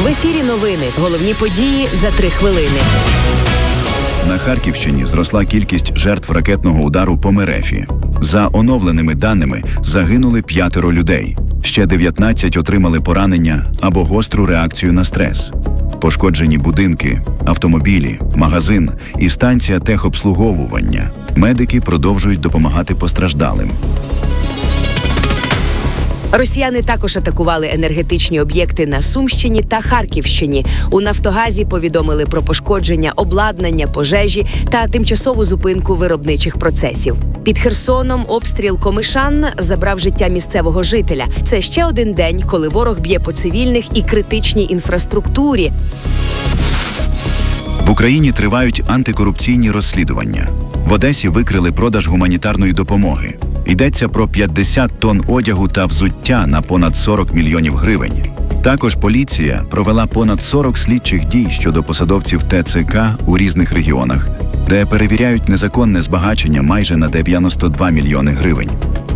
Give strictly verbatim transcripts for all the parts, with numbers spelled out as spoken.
В ефірі новини. Головні події за три хвилини. На Харківщині зросла кількість жертв ракетного удару по Мерефі. За оновленими даними, загинули п'ятеро людей. Ще дев'ятнадцять отримали поранення або гостру реакцію на стрес. Пошкоджені будинки, автомобілі, магазин і станція техобслуговування. Медики продовжують допомагати постраждалим. Росіяни також атакували енергетичні об'єкти на Сумщині та Харківщині. У «Нафтогазі» повідомили про пошкодження обладнання, пожежі та тимчасову зупинку виробничих процесів. Під Херсоном обстріл Комишан забрав життя місцевого жителя. Це ще один день, коли ворог б'є по цивільних і критичній інфраструктурі. В Україні тривають антикорупційні розслідування. В Одесі викрили продаж гуманітарної допомоги. Йдеться про п'ятдесят тонн одягу та взуття на понад сорок мільйонів гривень. Також поліція провела понад сорок слідчих дій щодо посадовців Те Це Ка у різних регіонах, де перевіряють незаконне збагачення майже на дев'яносто два мільйони гривень.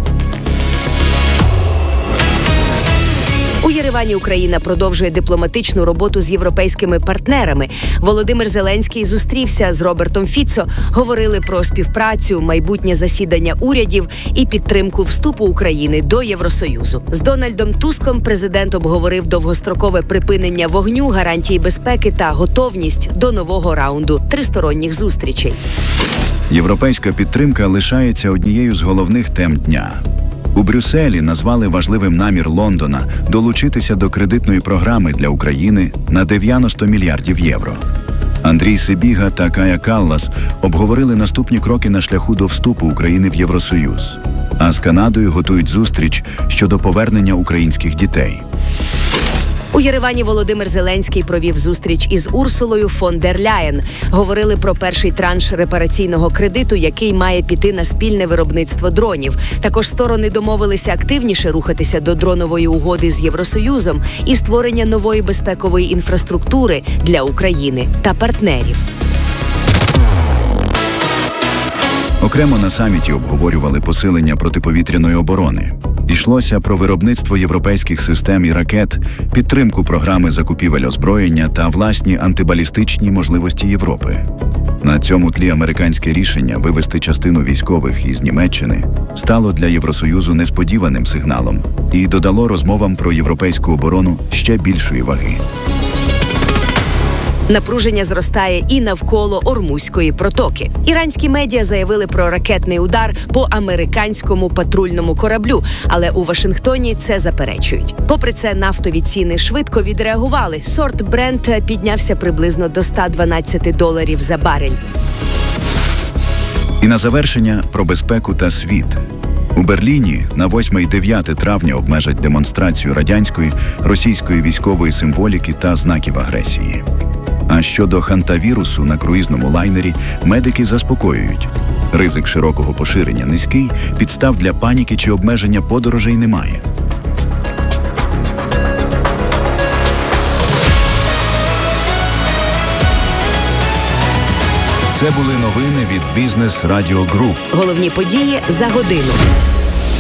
У Єревані Україна продовжує дипломатичну роботу з європейськими партнерами. Володимир Зеленський зустрівся з Робертом Фіцо, говорили про співпрацю, майбутнє засідання урядів і підтримку вступу України до Євросоюзу. З Дональдом Туском президент обговорив довгострокове припинення вогню, гарантії безпеки та готовність до нового раунду тристоронніх зустрічей. Європейська підтримка лишається однією з головних тем дня. У Брюсселі назвали важливим намір Лондона долучитися до кредитної програми для України на дев'яносто мільярдів євро. Андрій Сибіга та Кая Каллас обговорили наступні кроки на шляху до вступу України в Євросоюз. А з Канадою готують зустріч щодо повернення українських дітей. У Єревані Володимир Зеленський провів зустріч із Урсулою фон дер Ляєн. Говорили про перший транш репараційного кредиту, який має піти на спільне виробництво дронів. Також сторони домовилися активніше рухатися до дронової угоди з Євросоюзом і створення нової безпекової інфраструктури для України та партнерів. Окремо на саміті обговорювали посилення протиповітряної оборони. Йшлося про виробництво європейських систем і ракет, підтримку програми закупівель озброєння та власні антибалістичні можливості Європи. На цьому тлі американське рішення вивести частину військових із Німеччини стало для Євросоюзу несподіваним сигналом і додало розмовам про європейську оборону ще більшої ваги. Напруження зростає і навколо Ормузької протоки. Іранські медіа заявили про ракетний удар по американському патрульному кораблю, але у Вашингтоні це заперечують. Попри це, нафтові ціни швидко відреагували. Сорт Брент піднявся приблизно до ста дванадцяти доларів за барель. І на завершення про безпеку та світ. У Берліні на восьме і дев'яте травня обмежать демонстрацію радянської, російської військової символіки та знаків агресії. А щодо хантавірусу на круїзному лайнері, медики заспокоюють. Ризик широкого поширення низький, підстав для паніки чи обмеження подорожей немає. Це були новини від Бізнес Радіо Груп. Головні події за годину.